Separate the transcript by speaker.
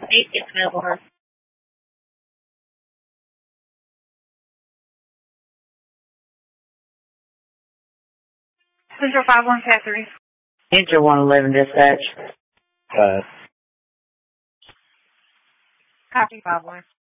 Speaker 1: 8 gets available her. Central 51 Catherine.
Speaker 2: Enter 111 dispatch.
Speaker 1: Copy 51.